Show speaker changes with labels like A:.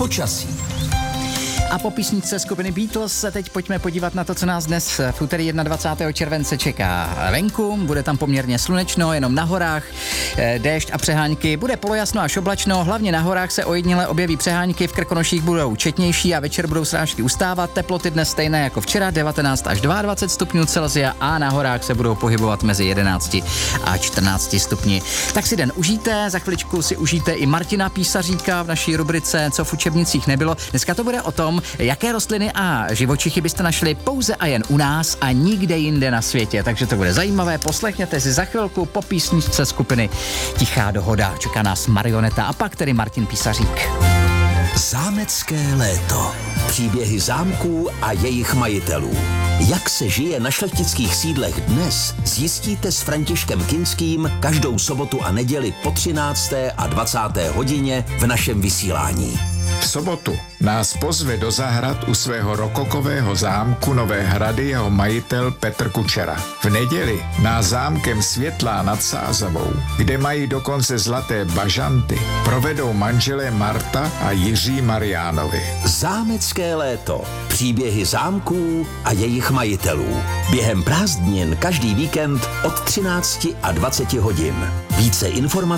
A: počasí.
B: A po písničce skupiny Beatles se teď pojďme podívat na to, co nás dnes v úterý 21. července čeká venku. Bude tam poměrně slunečno, jenom na horách déšť a přehánky. Bude polojasno až oblačno, hlavně na horách se ojediněle objeví přehánky, v Krkonoších budou četnější a večer budou srážky ustávat. Teploty dnes stejné jako včera, 19 až 22 stupňů Celsia a na horách se budou pohybovat mezi 11 a 14 stupni. Tak si den užijte, za chviličku si užijte i Martina Písaříka v naší rubrice Co v učebnicích nebylo. Dneska to bude o tom, jaké rostliny a živočichy byste našli pouze a jen u nás a nikde jinde na světě. Takže to bude zajímavé, poslechněte si za chvilku po písničce skupiny Tichá dohoda. Čeká nás Marioneta a pak tedy Martin Písařík.
A: Zámecké léto. Příběhy zámků a jejich majitelů. Jak se žije na šlechtických sídlech dnes, zjistíte s Františkem Kinským každou sobotu a neděli po 13. a 20. hodině v našem vysílání.
C: V sobotu nás pozve do zahrad u svého rokokového zámku Nové Hrady jeho majitel Petr Kučera. V neděli nás zámkem Světlá nad Sázavou, kde mají dokonce zlaté bažanty, provedou manželé Marta a Jiří Mariánovi.
A: Zámecké léto. Příběhy zámků a jejich majitelů. Během prázdnin každý víkend od 13 a 20 hodin. Více informací